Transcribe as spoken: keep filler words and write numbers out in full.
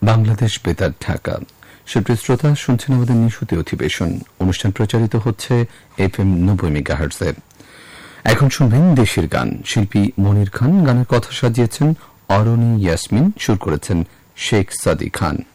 বাংলাদেশ বেতার ঢাকা। সুপ্রিয় শ্রোতা, শুনছেন আমাদের নিশুতি অধিবেশন। অনুষ্ঠান প্রচারিত হচ্ছে এফ এম নব্বই মেগাহার্টজে। এখন শুনবেন দেশের গান। শিল্পী মনির খান, গানের কথা সাজিয়েছেন অরণি ইয়াসমিন, সুর করেছেন শেখ সাদি খান।